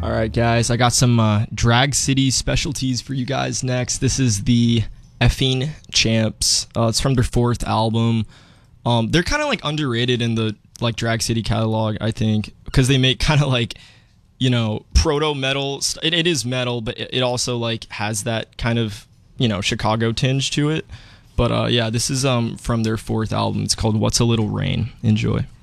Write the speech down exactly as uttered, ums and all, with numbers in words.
All right, guys, I got some uh, Drag City specialties for you guys next. This is the Effing Champs. Uh, it's from their fourth album. Um, they're kind of like underrated in the like Drag City catalog, I think, because they make kind of like, you know, proto metal. St- it, it is metal, but it, it also like has that kind of, you know, Chicago tinge to it. But uh, yeah, this is um from their fourth album. It's called What's a Little Rain. Enjoy.